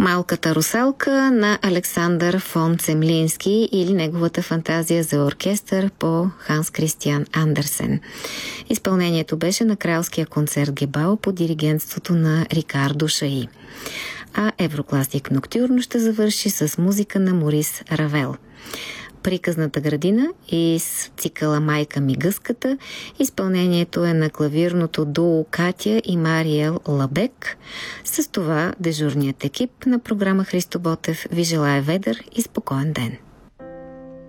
Малката русалка на Александър фон Цемлински или неговата фантазия за оркестър по Ханс Кристиан Андерсен. Изпълнението беше на Кралския концерт Гебал по диригентството на Рикардо Шаи. А Еврокласик Ноктюрно ще завърши с музика на Морис Равел. Приказната градина и с цикъла Майка ми гъската. Изпълнението е на клавирното дуо Катя и Мариел Лабек. С това дежурният екип на програма Христо Ботев ви желае ведър и спокоен ден.